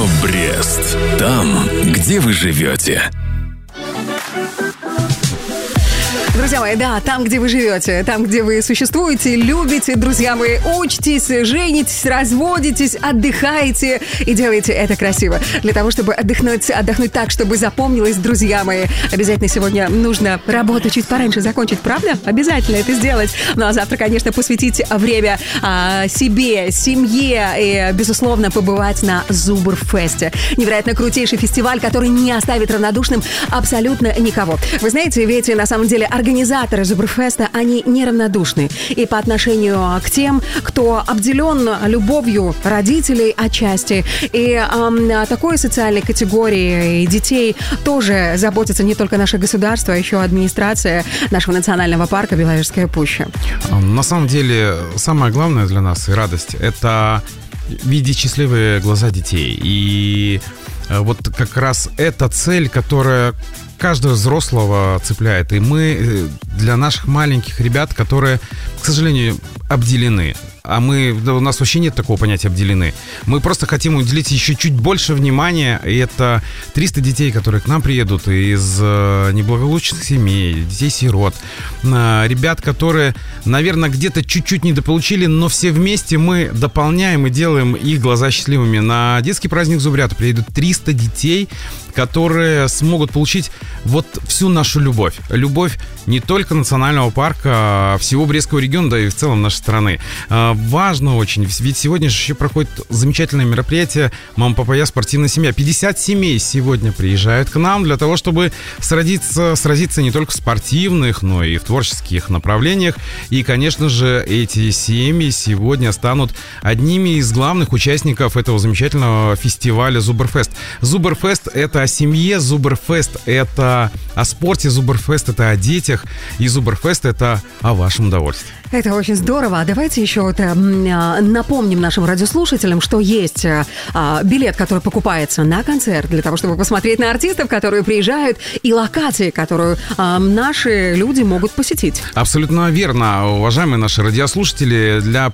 Радио Брест. Там, где вы живете. Друзья мои, да, там, где вы живете, там, где вы существуете, любите, друзья мои, учитесь, женитесь, разводитесь, отдыхаете и делаете это красиво. Для того, чтобы отдохнуть так, чтобы запомнилось, друзья мои, обязательно сегодня нужно работу чуть пораньше закончить, правда? Обязательно это сделать. Ну, а завтра, конечно, посвятить время себе, семье и, безусловно, побывать на Зубрфесте. Невероятно крутейший фестиваль, который не оставит равнодушным абсолютно никого. Вы знаете, ведь на самом деле организаторы Зубрфеста, они неравнодушны и по отношению к тем, кто обделен любовью родителей отчасти. И такой социальной категории детей тоже заботится не только наше государство, а еще администрация нашего национального парка Беловежская пуща. На самом деле, самое главное для нас и радость — это видеть счастливые глаза детей. И вот как раз эта цель, которая каждого взрослого цепляет. И мы для наших маленьких ребят, которые, к сожалению, обделены, у нас вообще нет такого понятия «обделены». Мы просто хотим уделить еще чуть больше внимания. И это 300 детей, которые к нам приедут из неблагополучных семей, детей-сирот. Ребят, которые, наверное, где-то чуть-чуть недополучили, но все вместе мы дополняем и делаем их глаза счастливыми. На детский праздник Зубрята приедут 300 детей, которые смогут получить вот всю нашу любовь. Любовь не только национального парка, а всего Брестского региона, да и в целом нашей страны. Важно очень, ведь сегодня же еще проходит замечательное мероприятие «Мама, папа, я. Спортивная семья». 50 семей сегодня приезжают к нам для того, чтобы сразиться не только в спортивных, но и в творческих направлениях. И, конечно же, эти семьи сегодня станут одними из главных участников этого замечательного фестиваля Зубрфест. Зубрфест — это о семье, Зубрфест — это о спорте, Зубрфест — это о детях, и Зубрфест — это о вашем удовольствии. Это очень здорово. Давайте еще напомним нашим радиослушателям, что есть билет, который покупается на концерт для того, чтобы посмотреть на артистов, которые приезжают, и локации, которую наши люди могут посетить. Абсолютно верно, уважаемые наши радиослушатели. Для